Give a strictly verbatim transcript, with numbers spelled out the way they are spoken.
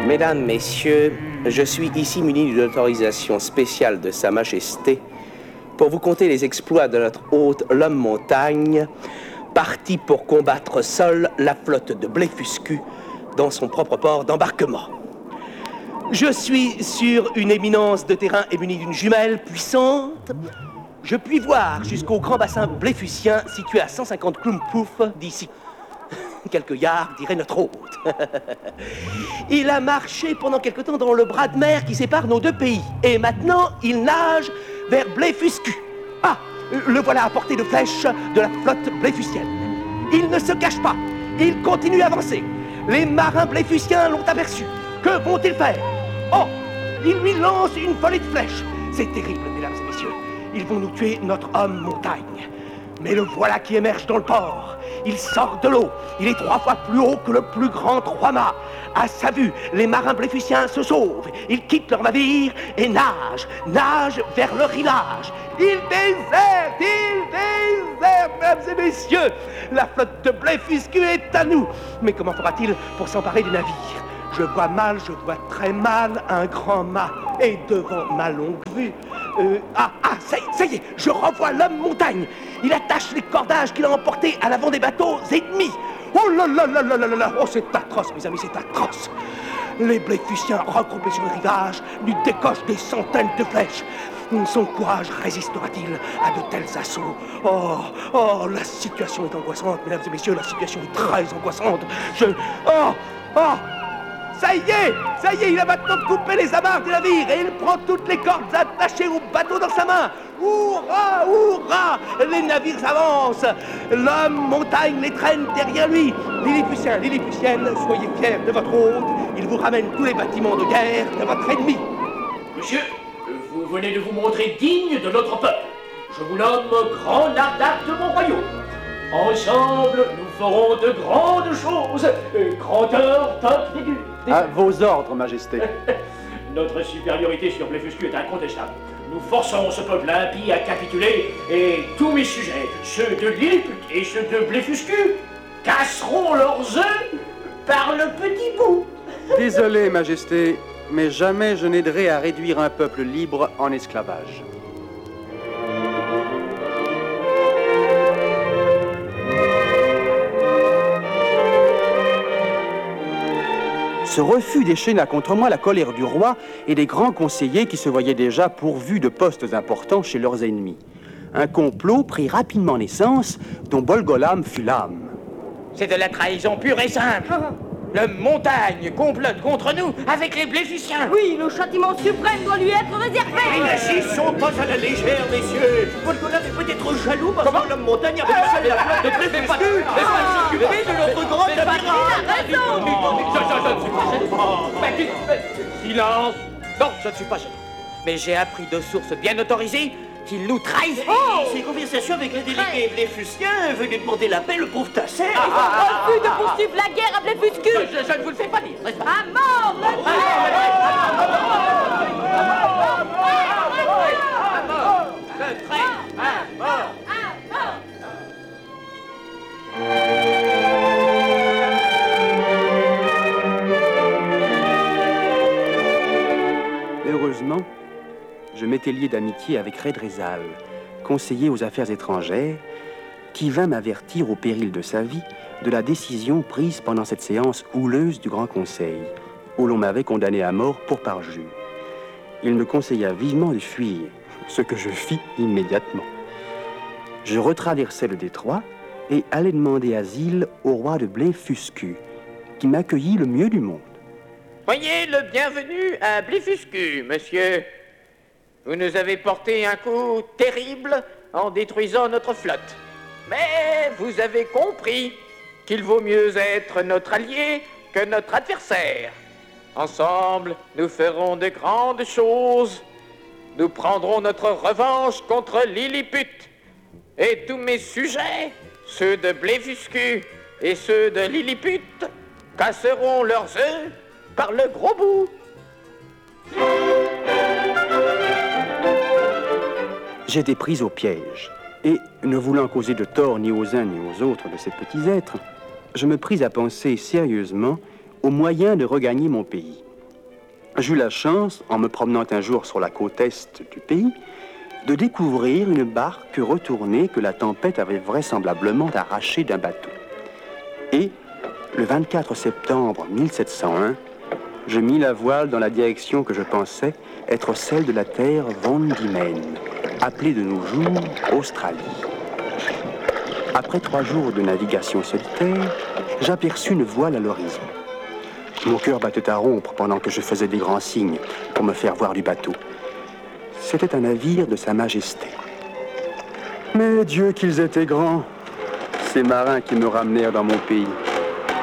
Mesdames, Messieurs, je suis ici muni d'une autorisation spéciale de Sa Majesté pour vous conter les exploits de notre hôte, l'homme montagne, parti pour combattre seul la flotte de Blefuscu dans son propre port d'embarquement. Je suis sur une éminence de terrain et muni d'une jumelle puissante. Je puis voir jusqu'au grand bassin bléfucien situé à cent cinquante Klumphouf d'ici. Quelques yards, dirait notre hôte. Il a marché pendant quelque temps dans le bras de mer qui sépare nos deux pays. Et maintenant, il nage vers Blefuscu. Ah, le voilà à portée de flèche de la flotte bléfucienne. Il ne se cache pas. Il continue à avancer. Les marins bléfuciens l'ont aperçu. Que vont-ils faire? Oh, ils lui lancent une volée de flèches. C'est terrible, mesdames et messieurs. Ils vont nous tuer notre homme montagne. Mais le voilà qui émerge dans le port. Il sort de l'eau. Il est trois fois plus haut que le plus grand trois-mâts. À sa vue, les marins bléfuciens se sauvent. Ils quittent leur navire et nagent, nagent vers le rivage. Ils désertent, ils désertent, mesdames et messieurs. La flotte de Blefuscu est à nous. Mais comment fera-t-il pour s'emparer du navire? Je vois mal, je vois très mal un grand mât. Et devant ma longue vue... Euh, ah, ah, ça y est, ça y est, je revois l'homme montagne. Il attache les cordages qu'il a emportés à l'avant des bateaux ennemis. Oh là là là là là là là. Oh, c'est atroce, mes amis, c'est atroce. Les Bléfuciens, regroupés sur le rivage, lui décochent des centaines de flèches. Son courage résistera-t-il à de tels assauts? Oh, oh, la situation est angoissante, mesdames et messieurs, la situation est très angoissante. Je... Oh, oh. Ça y est, ça y est, il a maintenant coupé les amarres du navire et il prend toutes les cordes attachées au bateau dans sa main. Hurrah, hurrah, les navires avancent. L'homme montagne les traîne derrière lui. Lilliputiens, Lilliputiennes, soyez fiers de votre hôte. Il vous ramène tous les bâtiments de guerre de votre ennemi. Monsieur, vous venez de vous montrer digne de notre peuple. Je vous nomme grand Nardak de mon royaume. Ensemble, nous ferons de grandes choses. Grandeur, toc, dégu. À vos ordres, Majesté. Notre supériorité sur Blefuscu est incontestable. Nous forcerons ce peuple impie à capituler et tous mes sujets, ceux de Lilliput et ceux de Blefuscu, casseront leurs œufs par le petit bout. Désolé, Majesté, mais jamais je n'aiderai à réduire un peuple libre en esclavage. Ce refus déchaîna contre moi la colère du roi et des grands conseillers qui se voyaient déjà pourvus de postes importants chez leurs ennemis. Un complot prit rapidement naissance, dont Bolgolam fut l'âme. C'est de la trahison pure et simple. Le montagne complote contre nous avec les Bléfuciens. Oui, le châtiment suprême doit lui être réservé. Ne réagissons pas à la légère, messieurs. Bolgolam est peut-être jaloux parce que l'homme montagne avait passé la flotte de Blefuscu et va s'occuper de notre grande amiral. Il a raison. Silence. Non, je ne suis pas gêné. Mais j'ai appris de sources bien autorisées qu'il nous trahissent. Oh, ces conversations avec les délégués Bléfuciens venaient demander la paix, le pauvre Tasset. Refus de poursuivre la guerre à Blefuscu. Je, je, je ne vous le fais pas dire. N'est-ce pas? À mort, le Le trait à mort. Heureusement, je m'étais lié d'amitié avec Redrezal, conseiller aux affaires étrangères, qui vint m'avertir au péril de sa vie de la décision prise pendant cette séance houleuse du Grand Conseil, où l'on m'avait condamné à mort pour parjure. Il me conseilla vivement de fuir, ce que je fis immédiatement. Je retraversai le détroit et allai demander asile au roi de Blefuscu, qui m'accueillit le mieux du monde. Soyez le bienvenu à Blefuscu, monsieur. Vous nous avez porté un coup terrible en détruisant notre flotte. Mais vous avez compris qu'il vaut mieux être notre allié que notre adversaire. Ensemble, nous ferons de grandes choses. Nous prendrons notre revanche contre Lilliput. Et tous mes sujets, ceux de Blefuscu et ceux de Lilliput, casseront leurs œufs par le gros bout. J'étais pris au piège, et, ne voulant causer de tort ni aux uns ni aux autres de ces petits êtres, je me pris à penser sérieusement aux moyens de regagner mon pays. J'eus la chance, en me promenant un jour sur la côte est du pays, de découvrir une barque retournée que la tempête avait vraisemblablement arrachée d'un bateau. Et, le vingt-quatre septembre mille sept cent un, je mis la voile dans la direction que je pensais être celle de la terre Van Diemen, appelée de nos jours Australie. Après trois jours de navigation solitaire, j'aperçus une voile à l'horizon. Mon cœur battait à rompre pendant que je faisais des grands signes pour me faire voir du bateau. C'était un navire de Sa Majesté. Mais Dieu qu'ils étaient grands, ces marins qui me ramenèrent dans mon pays.